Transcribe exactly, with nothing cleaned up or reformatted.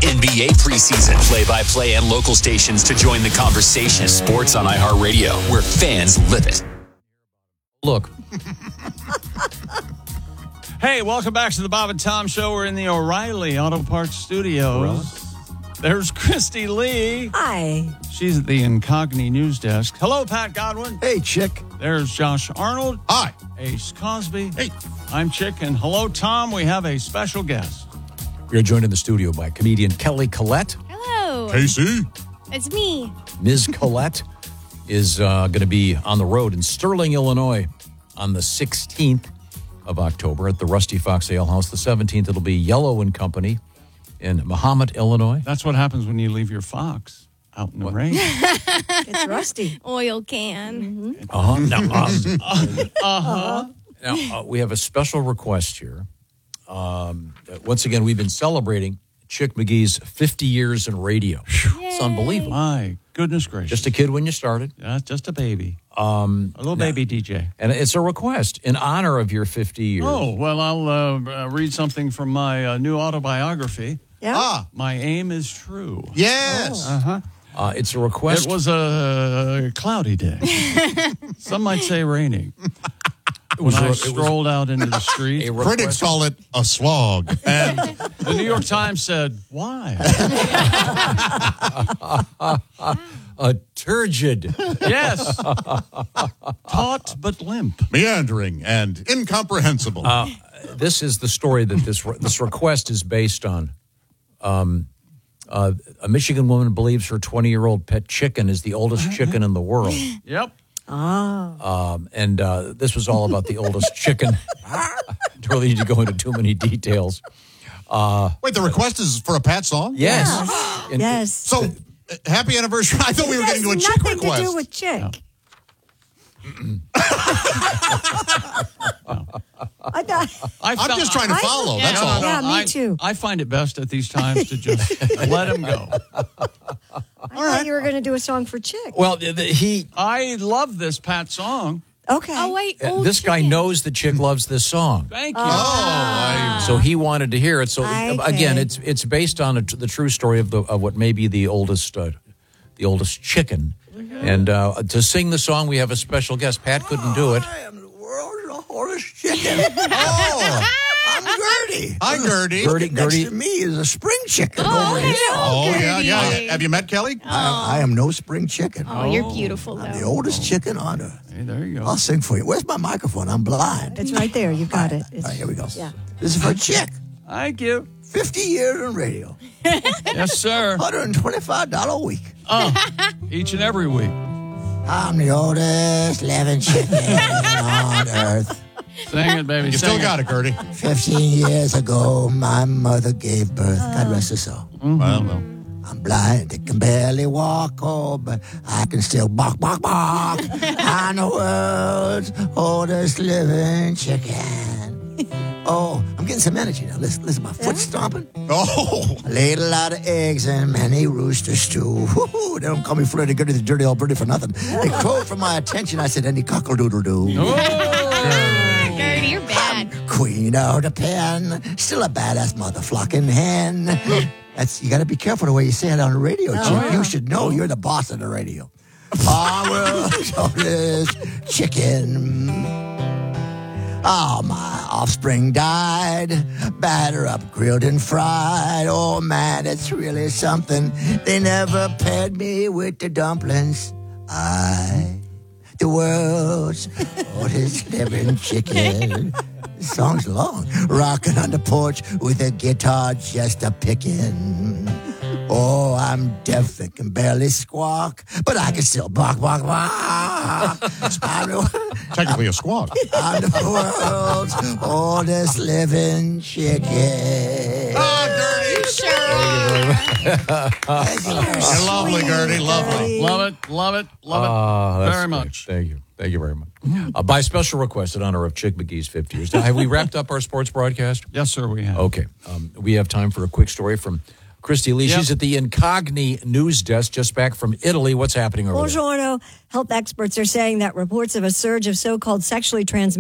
N B A preseason, play-by-play and local stations to join the conversation. Sports on iHeartRadio, where fans live it. Look. Hey, welcome back to the Bob and Tom Show. We're in the O'Reilly Auto Parts Studios. There's Christy Lee. Hi. She's at the Incogni News Desk. Hello, Pat Godwin. Hey, Chick. There's Josh Arnold. Hi. Ace Cosby. Hey. I'm Chick. And hello, Tom. We have a special guest. We are joined in the studio by comedian Kelly Collette. Hello. Casey. It's me. Miz Collette is uh, going to be on the road in Sterling, Illinois on the sixteenth of October at the Rusty Fox Ale House. The seventeenth, it'll be Yellow and Company in Mahomet, Illinois. That's what happens when you leave your Fox out in the rain. It's rusty. Oil can. Mm-hmm. Uh-huh. Now, um, Uh-huh. now uh, we have a special request here. Um, once again, we've been celebrating Chick McGee's fifty years in radio. It's unbelievable. My goodness gracious. Just a kid when you started. Yeah, just a baby. Um, A little baby D J. And it's a request in honor of your fifty years. Oh, well, I'll uh, uh, read something from my uh, new autobiography. Yeah. Ah, My aim is true. yes. Uh-huh. Uh, it's a request. It was a cloudy day. Some might say raining. When was a- I it was strolled out into the street, a request. Critics call it a slog. And the New York Times said, why? A turgid. Yes. Taut but limp. meandering and incomprehensible. Uh, this is the story that this this request is based on. Um, uh, a Michigan woman believes her twenty-year-old pet chicken is the oldest chicken in the world. Yep. Um, and uh, this was all about the oldest chicken. Don't really need to go into too many details. Wait, the request is for a Pat song? Yes. And- Yes. So, uh, happy anniversary. I thought we were It getting to a has Chick nothing request. to do with Chick. I thought, I I'm felt- just trying to I- follow. Yeah, That's No, no, all. no, Yeah, me I, too. I find it best at these times to just let him go. I thought you were going to do a song for Chick. Well, the, the- he. I love this Pat song. Okay. Oh, wait. uh, old this guy chicken. knows the chick loves this song. Thank you. Oh, I, So he wanted to hear it. So Okay. again, it's it's based on a, the true story of the of what may be the oldest uh, the oldest chicken. And uh, to sing the song, we have a special guest. Pat couldn't do it. I am the world's oldest chicken. oh, I'm Gertie. hi, Gertie. Gertie, Next Gertie, to me is a spring chicken Oh, over here. Oh, yeah, Gertie. yeah. Have you met Kelly? I, I am no spring chicken. Oh, you're beautiful, though. I'm the oldest chicken on earth. Hey, there you go. I'll sing for you. Where's my microphone? I'm blind. It's right there. You've got it. All It's, right, here we go. Yeah. This is for Chick. Thank you. fifty years in radio. Yes, sir. one hundred twenty-five dollars a week. Oh, each and every week. I'm the oldest living chicken on earth. Sing it, baby. You still got it, Gertie. fifteen years ago, my mother gave birth. God rest her soul. Well, well. I'm blind, I can barely walk, oh, but I can still bark, bark, bark. I'm the world's oldest living chicken. Oh, I'm getting some energy now. Listen, listen, my foot stomping. Oh, I laid a lot of eggs and many roosters too. Woo-hoo, they don't call me Flirty Gertie, the dirty old birdie for nothing. They crowed for my attention. I said, any cockle-doodle-doo. Gertie, you're bad. Queen of the pen, still a badass mother flocking hen. That's you got to be careful the way you say it on the radio, Chick. yeah. You should know you're the boss of the radio. I will show this chicken. Oh, my offspring died, batter up, grilled and fried. Oh man, it's really something. They never paired me with the dumplings. I, the world's oldest living chicken. This song's long. Rocking on the porch with a guitar just a picking. Oh, I'm deaf and can barely squawk, but I can still bark, bark, bark. I'm the, technically a squawk. I'm the world's oldest living chicken. Oh, Gertie. Thank you. You're lovely, Gertie. Lovely. Love it, love it, love it Ah, that's very great. much. Thank you. Thank you very much. Uh, by special request in honor of Chick McGee's fifty years. Now, have we wrapped up our sports broadcast? Yes, sir, we have. Okay. Um, we have time for a quick story from Christy Lee. Yep. She's at the Incogni News Desk, just back from Italy. What's happening over there? Buongiorno. Health experts are saying that reports of a surge of so-called sexually transmitted